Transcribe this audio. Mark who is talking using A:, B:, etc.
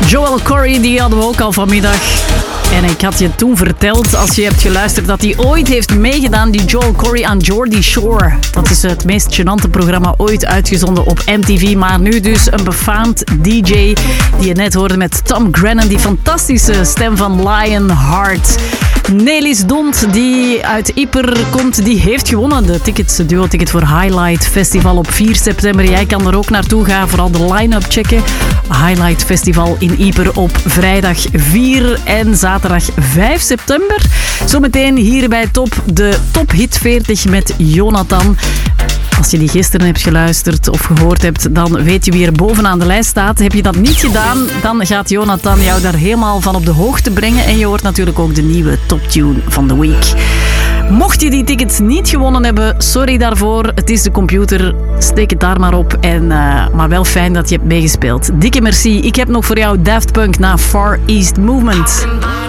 A: Joel Corry, die hadden we ook al vanmiddag. En ik had je toen verteld, als je hebt geluisterd, dat hij ooit heeft meegedaan, die Joel Corry, aan Geordie Shore. Dat is het meest gênante programma ooit uitgezonden op MTV. Maar nu dus een befaamd DJ die je net hoorde met Tom Grennan, die fantastische stem van Lionheart. Nelis Dont, die uit Ieper komt, die heeft gewonnen. De duo-ticket voor Highlight Festival op 4 september. Jij kan er ook naartoe gaan, vooral de line-up checken. Highlight Festival in Ieper op vrijdag 4 en zaterdag 5 september. Zometeen hier bij Top, de Top Hit 40 met Jonathan. Als je die gisteren hebt geluisterd of gehoord hebt, dan weet je wie er bovenaan de lijst staat. Heb je dat niet gedaan, dan gaat Jonathan jou daar helemaal van op de hoogte brengen. En je hoort natuurlijk ook de nieuwe toptune van de week. Mocht je die tickets niet gewonnen hebben, sorry daarvoor. Het is de computer, steek het daar maar op. Maar wel fijn dat je hebt meegespeeld. Dikke merci. Ik heb nog voor jou Daft Punk na Far East Movement.